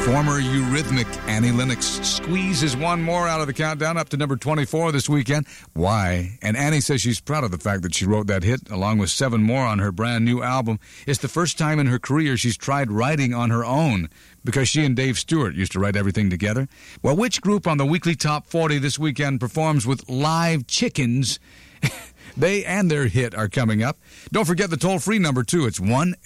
Former Eurythmic Annie Lennox squeezes one more out of the countdown up to number 24 this weekend. Why? And Annie says she's proud of the fact that she wrote that hit along with 7 more on her brand new album. It's the first time in her career she's tried writing on her own because she and Dave Stewart used to write everything together. Well, which group on the weekly Top 40 this weekend performs with live chickens? They and their hit are coming up. Don't forget the toll-free number, too. It's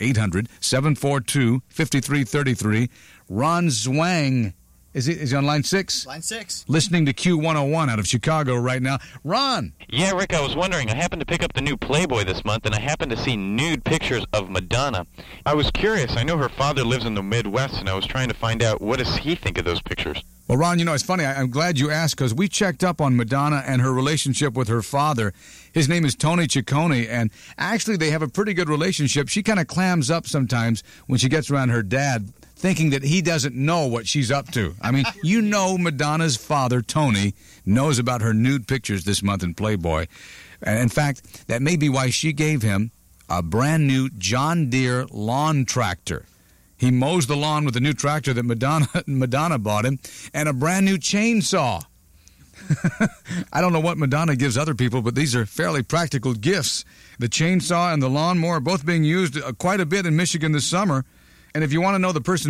1-800-742-5333. Ron Zwang. Is he on line 6? Line 6. Listening to Q101 out of Chicago right now. Ron! Yeah, Rick, I was wondering. I happened to pick up the new Playboy this month, and I happened to see nude pictures of Madonna. I was curious. I know her father lives in the Midwest, and I was trying to find out, what does he think of those pictures? Well, Ron, you know, it's funny. I'm glad you asked because we checked up on Madonna and her relationship with her father. His name is Tony Ciccone, and actually they have a pretty good relationship. She kind of clams up sometimes when she gets around her dad, thinking that he doesn't know what she's up to. I mean, you know Madonna's father, Tony, knows about her nude pictures this month in Playboy. And in fact, that may be why she gave him a brand new John Deere lawn tractor. He mows the lawn with the new tractor that Madonna bought him, and a brand new chainsaw. I don't know what Madonna gives other people, but these are fairly practical gifts. The chainsaw and the lawnmower are both being used quite a bit in Michigan this summer. And if you want to know the person